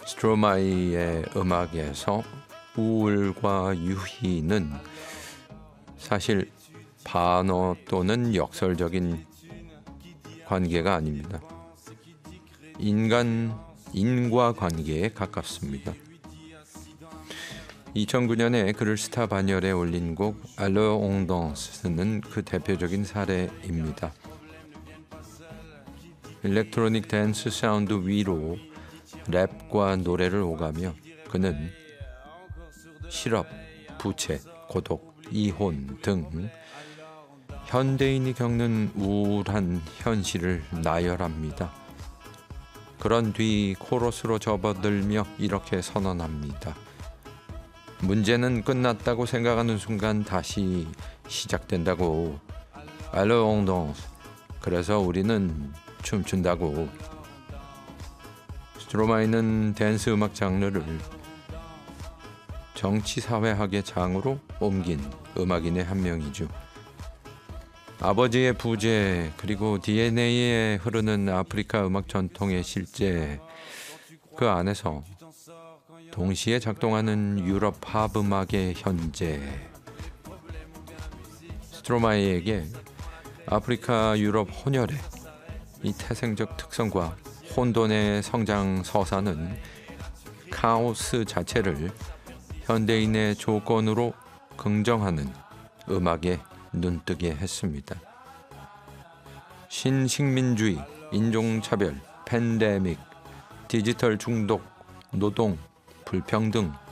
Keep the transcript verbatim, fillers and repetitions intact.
스트로마이의 음악에서 우울과 유희는 사실 반어 또는 역설적인 관계가 아닙니다. 인간, 인과관계에 가깝습니다. 이천구 년에 그를 스타 반열에 올린 곡 Alors on danse는 그 대표적인 사례입니다. 일렉트로닉 댄스 사운드 위로 랩과 노래를 오가며 그는 실업, 부채, 고독, 이혼 등 현대인이 겪는 우울한 현실을 나열합니다. 그런 뒤 코러스로 접어들며 이렇게 선언합니다. 문제는 끝났다고 생각하는 순간 다시 시작된다고. Alors on danse. 그래서 우리는 춤춘다고. 스트로마이는 댄스 음악 장르를 정치사회학의 장으로 옮긴 음악인의 한 명이죠. 아버지의 부재 그리고 디엔에이에 흐르는 아프리카 음악 전통의 실제, 그 안에서 동시에 작동하는 유럽 팝 음악의 현재. 스트로마이에게 아프리카 유럽 혼혈의 이 태생적 특성과 혼돈의 성장 서사는 카오스 자체를 현대인의 조건으로 긍정하는 음악에 눈뜨게 했습니다. 신식민주의, 인종차별, 팬데믹, 디지털 중독, 노동, 불평등,